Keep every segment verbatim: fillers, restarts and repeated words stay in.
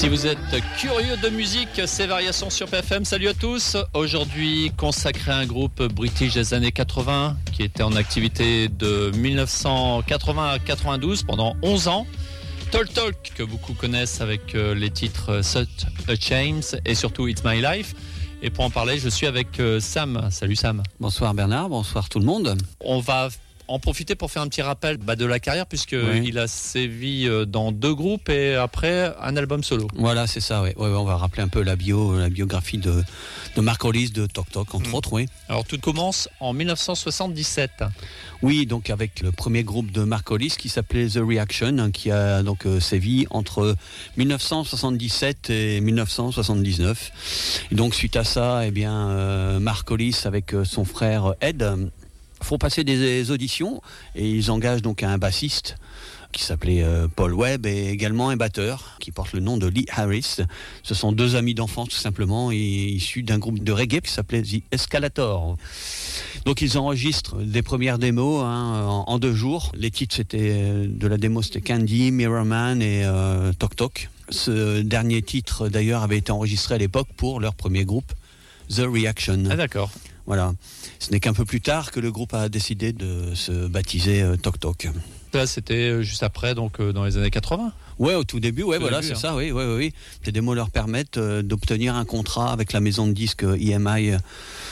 Si vous êtes curieux de musique, c'est Variations sur P F M. Salut à tous. Aujourd'hui, consacré à un groupe british des années quatre-vingts qui était en activité de dix-neuf cent quatre-vingts à quatre-vingt-douze pendant onze ans. Talk Talk, que beaucoup connaissent avec les titres Such a Change et surtout It's My Life. Et pour en parler, je suis avec Sam. Salut Sam. Bonsoir Bernard, bonsoir tout le monde. On va en profiter pour faire un petit rappel bah, de la carrière, puisqu'il oui. a sévi dans deux groupes et après un album solo. Voilà, c'est ça, oui. Ouais, ouais, on va rappeler un peu la bio, la biographie de, de Mark Hollis, de Talk Talk, entre mmh. autres, oui. Alors tout commence en dix-neuf cent soixante-dix-sept. Oui, donc avec le premier groupe de Mark Hollis qui s'appelait The Reaction, qui a donc euh, sévi entre dix-neuf cent soixante-dix-sept et dix-neuf cent soixante-dix-neuf. Et donc suite à ça, eh bien, euh, Mark Hollis avec euh, son frère Ed font passer des auditions et ils engagent donc un bassiste qui s'appelait euh, Paul Webb et également un batteur qui porte le nom de Lee Harris. Ce sont deux amis d'enfance tout simplement et issus d'un groupe de reggae qui s'appelait The Escalator. Donc ils enregistrent des premières démos hein, en, en deux jours. Les titres c'était de la démo c'était Candy, Mirror Man et euh, Talk Talk. Ce dernier titre d'ailleurs avait été enregistré à l'époque pour leur premier groupe The Reaction. Ah d'accord. Voilà. Ce n'est qu'un peu plus tard que le groupe a décidé de se baptiser euh, Talk Talk. Là, c'était juste après, donc euh, dans les années quatre-vingts. Ouais, au tout début, ouais, tout voilà, début, c'est hein. ça, oui, oui, oui, oui. Ces démos leur permettent euh, d'obtenir un contrat avec la maison de disques E M I, euh,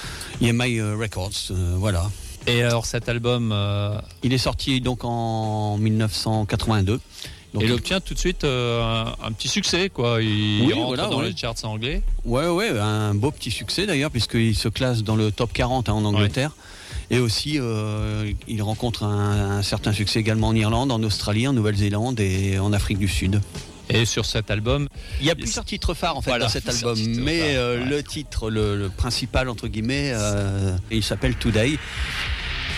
E M I euh, Records, euh, voilà. Et alors, cet album, euh... il est sorti donc en dix-neuf cent quatre-vingt-deux. Donc, et il obtient tout de suite euh, un, un petit succès, quoi. Il, oui, il rentre voilà, dans ouais. les charts anglais. Ouais, ouais, un beau petit succès d'ailleurs, puisqu'il se classe dans le top quarante hein, en Angleterre. Ouais. Et aussi, euh, il rencontre un, un certain succès également en Irlande, en Australie, en Nouvelle-Zélande et en Afrique du Sud. Et sur cet album, il y a plusieurs titres phares en fait voilà, dans cet album, mais euh, ouais. le titre, le, le principal entre guillemets, euh, il s'appelle Today.